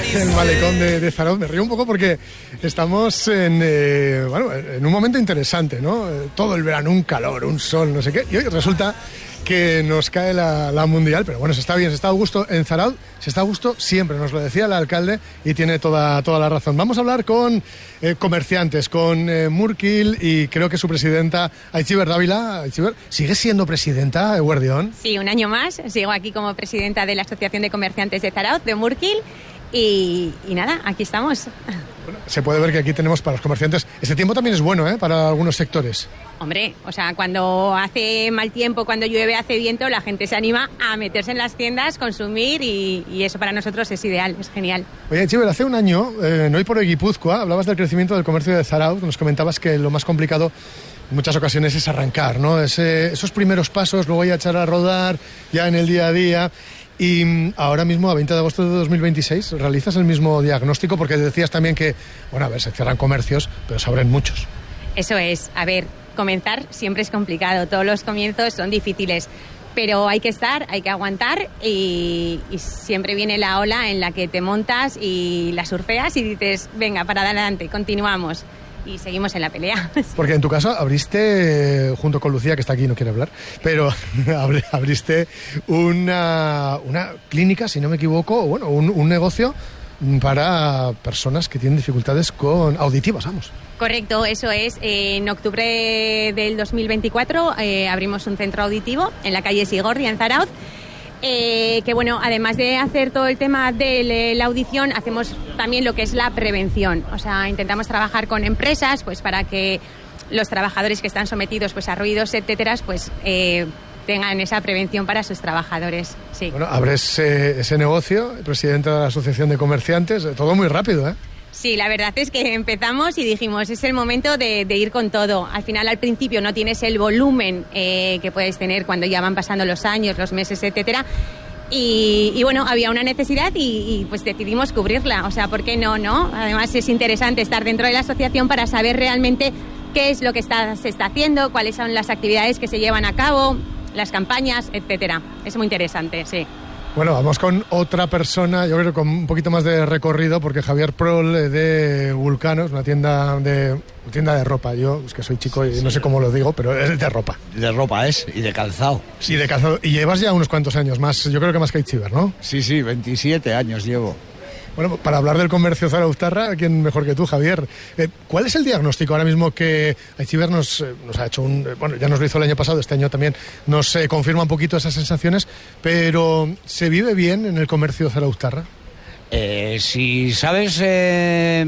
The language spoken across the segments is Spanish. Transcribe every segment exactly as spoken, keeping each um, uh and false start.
el malecón de, de Zarautz. Me río un poco porque estamos en, eh, bueno, en un momento interesante, ¿no? Todo el verano, un calor, un sol, no sé qué. Y hoy resulta que nos cae la, la mundial, pero bueno, se está bien, se está a gusto en Zarautz, se está a gusto siempre, nos lo decía el alcalde y tiene toda, toda la razón. Vamos a hablar con eh, comerciantes, con eh, Murkil y creo que su presidenta Aitziber Dávila. Aitziber, ¿sigue siendo presidenta, Eguerdión? Sí, un año más, sigo aquí como presidenta de la Asociación de Comerciantes de Zarautz, de Murkil, y, y nada, aquí estamos. Bueno, se puede ver que aquí tenemos para los comerciantes, este tiempo también es bueno, ¿eh? Para algunos sectores. Hombre, o sea, cuando hace mal tiempo, cuando llueve, hace viento, la gente se anima a meterse en las tiendas, consumir y, y eso para nosotros es ideal, es genial. Oye, Chiver, hace un año, eh, no hay por Guipúzcoa, hablabas del crecimiento del comercio de Zarautz, nos comentabas que lo más complicado en muchas ocasiones es arrancar, ¿no? Ese, esos primeros pasos, luego ya echar a rodar ya en el día a día. Y ahora mismo, a veinte de agosto de dos mil veintiséis, realizas el mismo diagnóstico porque decías también que, bueno, a ver, se cierran comercios, pero se abren muchos. Eso es, a ver, comenzar siempre es complicado, todos los comienzos son difíciles, pero hay que estar, hay que aguantar y, y siempre viene la ola en la que te montas y la surfeas y dices, venga, para adelante, continuamos. Y seguimos en la pelea. Porque en tu caso abriste, junto con Lucía, que está aquí y no quiere hablar, pero abriste una, una clínica, si no me equivoco, bueno, un, un negocio para personas que tienen dificultades con auditivas, vamos. Correcto, eso es. En octubre del dos mil veinticuatro eh, abrimos un centro auditivo en la calle Sigorri, en Zarautz. Eh, que bueno, además de hacer todo el tema de la audición, hacemos también lo que es la prevención. O sea, intentamos trabajar con empresas pues para que los trabajadores que están sometidos pues a ruidos, etcétera, pues eh, tengan esa prevención para sus trabajadores. Sí. Bueno, abres eh, ese negocio, presidenta de la Asociación de Comerciantes, todo muy rápido, ¿eh? Sí, la verdad es que empezamos y dijimos, es el momento de, de ir con todo. Al final, al principio, no tienes el volumen eh, que puedes tener cuando ya van pasando los años, los meses, etcétera. Y, y bueno, había una necesidad y, y pues decidimos cubrirla. O sea, ¿por qué no, no? Además, es interesante estar dentro de la asociación para saber realmente qué es lo que está, se está haciendo, cuáles son las actividades que se llevan a cabo, las campañas, etcétera. Es muy interesante, sí. Bueno, vamos con otra persona, yo creo con un poquito más de recorrido, porque Javier Prol de Vulcanos, una tienda de tienda de ropa. Yo es que soy chico y no sé cómo lo digo, pero es de ropa. De ropa es, y de calzado. Sí, de calzado. Y llevas ya unos cuantos años más, yo creo que más que Aitziber, ¿no? Sí, sí, veintisiete años llevo. Bueno, para hablar del comercio zarauztarra, ¿quién mejor que tú, Javier? Eh, ¿Cuál es el diagnóstico ahora mismo que Aitziber nos, eh, nos ha hecho? Un, eh, bueno, ya nos lo hizo el año pasado, este año también nos eh, confirma un poquito esas sensaciones, pero ¿se vive bien en el comercio zarauztarra? Eh, si sabes eh,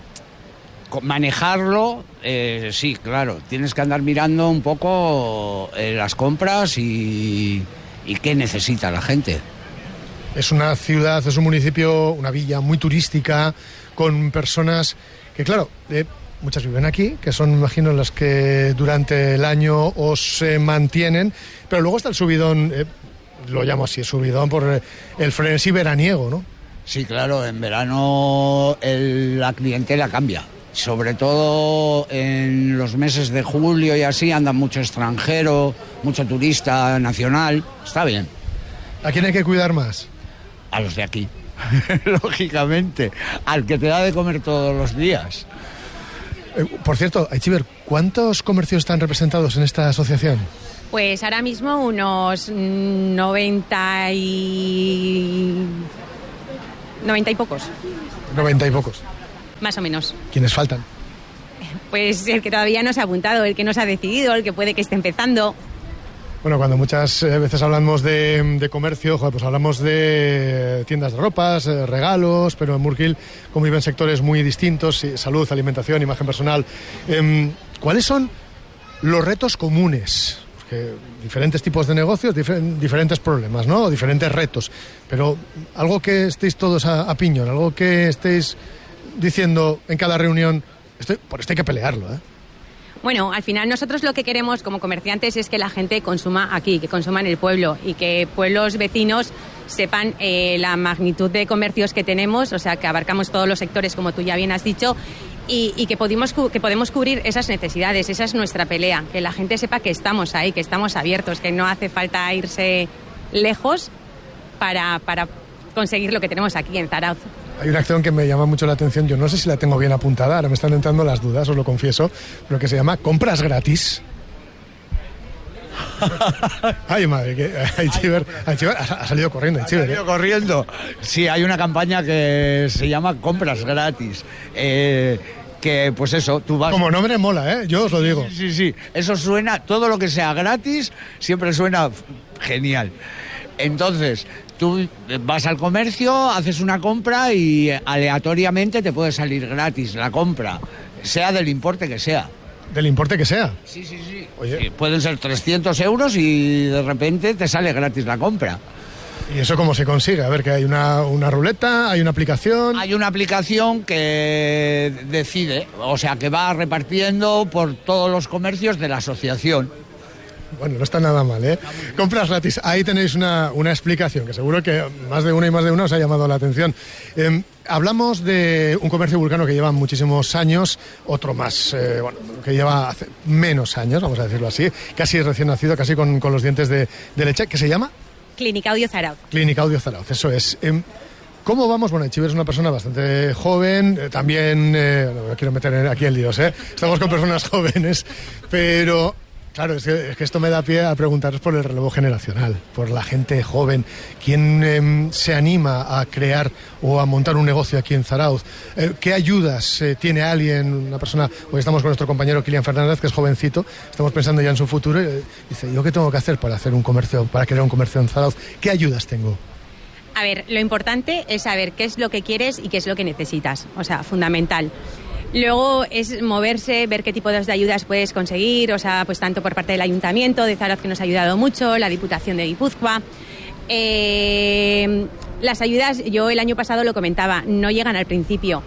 manejarlo, eh, sí, claro. Tienes que andar mirando un poco eh, las compras y, y qué necesita la gente. Es una ciudad, es un municipio, una villa muy turística, con personas que, claro, eh, muchas viven aquí, que son, me imagino, las que durante el año os eh, mantienen, pero luego está el subidón, eh, lo llamo así, subidón por eh, el frenesí veraniego, ¿no? Sí, claro, en verano el, la clientela cambia. Sobre todo en los meses de julio y así andan mucho extranjero, mucho turista nacional, está bien. ¿A quién hay que cuidar más? A los de aquí, lógicamente, al que te da de comer todos los días. Eh, por cierto, Aitziber, ¿cuántos comercios están representados en esta asociación? Pues ahora mismo unos noventa y... noventa y pocos. noventa y pocos. Más o menos. ¿Quiénes faltan? Pues el que todavía no se ha apuntado, el que no se ha decidido, el que puede que esté empezando. Bueno, cuando muchas veces hablamos de, de comercio, joder, pues hablamos de tiendas de ropas, eh, regalos, pero en Murkil conviven sectores muy distintos, salud, alimentación, imagen personal. Eh, ¿Cuáles son los retos comunes? Porque diferentes tipos de negocios, difer- diferentes problemas, ¿no? Diferentes retos, pero algo que estéis todos a, a piñón, algo que estéis diciendo en cada reunión, esto, por esto hay que pelearlo, ¿eh? Bueno, al final nosotros lo que queremos como comerciantes es que la gente consuma aquí, que consuma en el pueblo y que pueblos vecinos sepan eh, la magnitud de comercios que tenemos, o sea, que abarcamos todos los sectores, como tú ya bien has dicho, y, y que, podemos, que podemos cubrir esas necesidades. Esa es nuestra pelea, que la gente sepa que estamos ahí, que estamos abiertos, que no hace falta irse lejos para, para conseguir lo que tenemos aquí en Zarautz. Hay una acción que me llama mucho la atención, yo no sé si la tengo bien apuntada, ahora me están entrando las dudas, os lo confieso, pero que se llama compras gratis. Ay, madre, que Aichiber, Aichiber ha salido corriendo. Aichiber, ha salido ¿eh? corriendo. Sí, hay una campaña que se llama compras gratis. Eh, que, pues eso, tú vas... Como nombre mola, ¿eh? Yo os lo digo. Sí, sí, sí. Eso suena, todo lo que sea gratis siempre suena genial. Entonces, tú vas al comercio, haces una compra y aleatoriamente te puede salir gratis la compra, sea del importe que sea. Del importe que sea. Sí, sí, sí. Oye. Sí, pueden ser trescientos euros y de repente te sale gratis la compra. ¿Y eso cómo se consigue? A ver, que hay una, una ruleta, hay una aplicación... Hay una aplicación que decide, o sea, que va repartiendo por todos los comercios de la asociación. Bueno, no está nada mal, ¿eh? Compras gratis. Ahí tenéis una, una explicación que seguro que más de una y más de una os ha llamado la atención. Eh, hablamos de un comercio vulcano que lleva muchísimos años, otro más, eh, bueno, que lleva hace menos años, vamos a decirlo así, casi recién nacido, casi con, con los dientes de, de leche, que se llama... Clínica Audio Zarauz. Clínica Audio Zarauz, eso es. Eh, ¿Cómo vamos? Bueno, Aichiber es una persona bastante joven, eh, también, eh, no me quiero meter aquí en líos, ¿eh? Estamos con personas jóvenes, pero... Claro, es que, es que esto me da pie a preguntaros por el relevo generacional, por la gente joven. ¿Quién eh, se anima a crear o a montar un negocio aquí en Zarauz? Eh, ¿Qué ayudas eh, tiene alguien, una persona? Hoy estamos con nuestro compañero Kilian Fernández, que es jovencito, estamos pensando ya en su futuro. Eh, dice, ¿yo qué tengo que hacer para hacer un comercio, para crear un comercio en Zarauz? ¿Qué ayudas tengo? A ver, lo importante es saber qué es lo que quieres y qué es lo que necesitas, o sea, fundamental. Luego es moverse, ver qué tipo de ayudas puedes conseguir, o sea, pues tanto por parte del Ayuntamiento de Zarauz, que nos ha ayudado mucho, la Diputación de Guipúzcoa. Eh, las ayudas, yo el año pasado lo comentaba, no llegan al principio,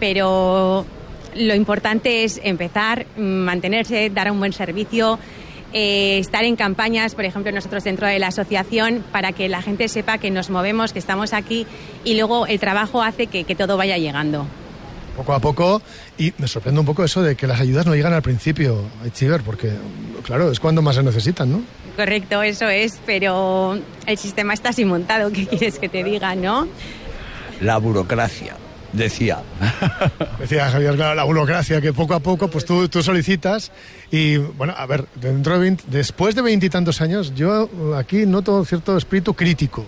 pero lo importante es empezar, mantenerse, dar un buen servicio, eh, estar en campañas, por ejemplo, nosotros dentro de la asociación, para que la gente sepa que nos movemos, que estamos aquí, y luego el trabajo hace que, que todo vaya llegando. Poco a poco, y me sorprende un poco eso de que las ayudas no llegan al principio, Aichiber, porque, claro, es cuando más se necesitan, ¿no? Correcto, eso es, pero el sistema está así montado, ¿qué quieres que te diga, no? La burocracia, decía. Decía Javier, claro, la burocracia, que poco a poco, pues tú, tú solicitas, y, bueno, a ver, dentro de veinte, después de veintitantos años, yo aquí noto cierto espíritu crítico.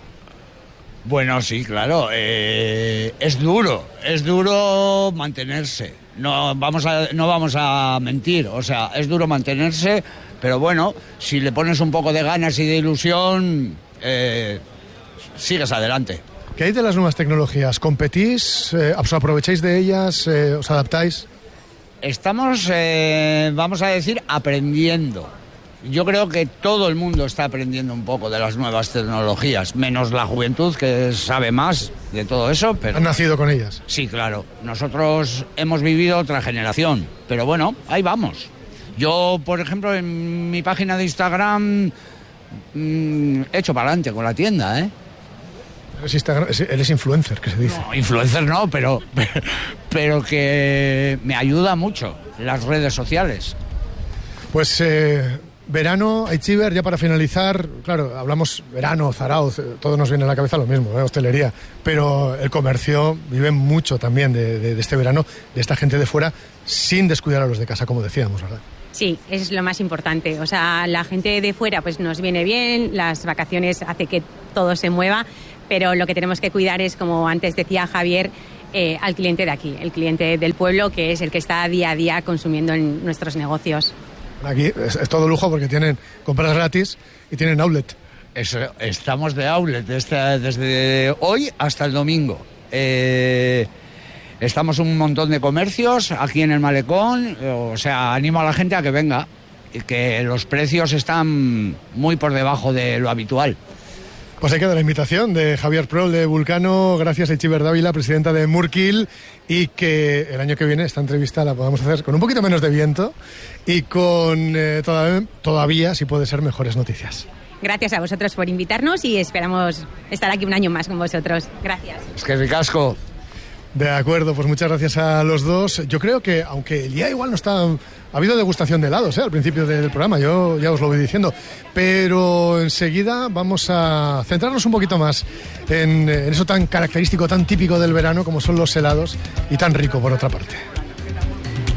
Bueno, sí, claro, eh, es duro, es duro mantenerse, no vamos, a, no vamos a mentir, o sea, es duro mantenerse, pero bueno, si le pones un poco de ganas y de ilusión, eh, sigues adelante. ¿Qué hay de las nuevas tecnologías? ¿Competís? Eh, ¿Os aprovecháis de ellas? Eh, ¿Os adaptáis? Estamos, eh, vamos a decir, aprendiendo. Yo creo que todo el mundo está aprendiendo un poco de las nuevas tecnologías, menos la juventud, que sabe más de todo eso, pero... ¿Han nacido con ellas? Sí, claro. Nosotros hemos vivido otra generación, pero bueno, ahí vamos. Yo, por ejemplo, en mi página de Instagram mmm, he hecho para adelante con la tienda, ¿eh? Eres, Instagram, eres influencer, que se dice. No, influencer no, pero, pero que me ayuda mucho las redes sociales. Pues... Eh... Verano, Aichiber, ya para finalizar, claro, hablamos verano, Zarauz, todo nos viene a la cabeza lo mismo, ¿eh? Hostelería, pero el comercio vive mucho también de, de, de este verano, de esta gente de fuera, sin descuidar a los de casa, como decíamos, ¿verdad? Sí, es lo más importante, o sea, la gente de fuera pues nos viene bien, las vacaciones hace que todo se mueva, pero lo que tenemos que cuidar es, como antes decía Javier, eh, al cliente de aquí, el cliente del pueblo, que es el que está día a día consumiendo en nuestros negocios. Aquí es, es todo lujo porque tienen compras gratis y tienen outlet. Eso, estamos de outlet desde, desde hoy hasta el domingo. Eh, estamos un montón de comercios aquí en el Malecón, o sea, animo a la gente a que venga, y que los precios están muy por debajo de lo habitual. Pues ahí queda la invitación de Javier Prol de Vulcano, gracias a Aichiber Dávila, presidenta de Murkil, y que el año que viene esta entrevista la podamos hacer con un poquito menos de viento y con eh, todavía, todavía, si puede ser, mejores noticias. Gracias a vosotros por invitarnos y esperamos estar aquí un año más con vosotros. Gracias. Es que ricasco. De acuerdo, pues muchas gracias a los dos. Yo creo que, aunque el día igual no está... Ha habido degustación de helados, ¿eh? Al principio del programa, yo ya os lo voy diciendo. Pero enseguida vamos a centrarnos un poquito más en, en eso tan característico, tan típico del verano como son los helados y tan rico por otra parte.